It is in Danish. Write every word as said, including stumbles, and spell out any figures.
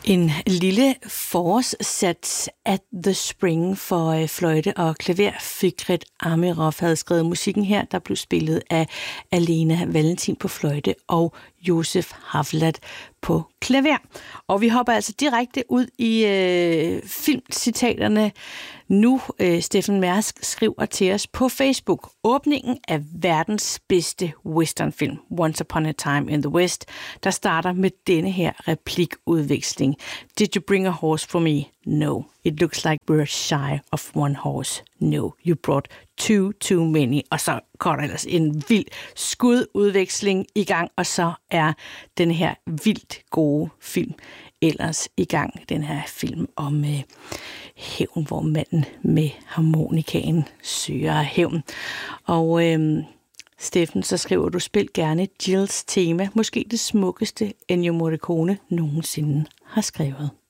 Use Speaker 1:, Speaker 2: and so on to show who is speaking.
Speaker 1: En lille forårssats at The Spring for fløjte og klaver. Fikret Amirov havde skrevet musikken her, der blev spillet af Alena Valentin på fløjte og Josef Havlat på klaver. Og vi hopper altså direkte ud i øh, filmcitaterne nu. Øh, Steffen Mærsk skriver til os på Facebook: åbningen af verdens bedste westernfilm, Once Upon a Time in the West, der starter med denne her replikudveksling. Did you bring a horse for me? No. It looks like we're shy of one horse. No. You brought two too many. Og så går der ellers en vild skududveksling i gang, og så er den her vildt gode film ellers i gang. Den her film om øh, hævn, hvor manden med harmonikaen søger hævn. Og øh, Steffen, så skriver du: spil gerne Jills tema, måske det smukkeste Ennio Morricone nogensinde har skrevet.